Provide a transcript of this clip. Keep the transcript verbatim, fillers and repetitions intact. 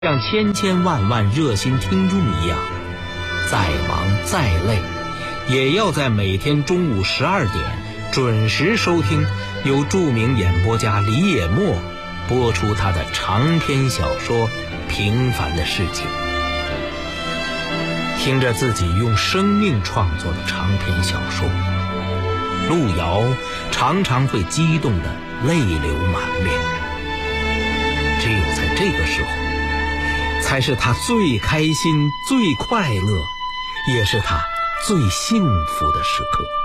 像千千万万热心听众一样，再忙再累，也要在每天中午十二点准时收听由著名演播家李野墨播出他的长篇小说《平凡的世界》。听着自己用生命创作的长篇小说，路遥常常会激动得泪流满面。只有在这个时候，才是他最开心、最快乐，也是他最幸福的时刻。